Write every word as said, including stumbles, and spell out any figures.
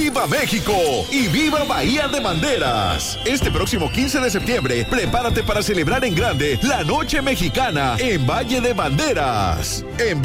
¡Viva México! ¡Y viva Bahía de Banderas! Este próximo quince de septiembre, prepárate para celebrar en grande la Noche Mexicana en Valle de Banderas. En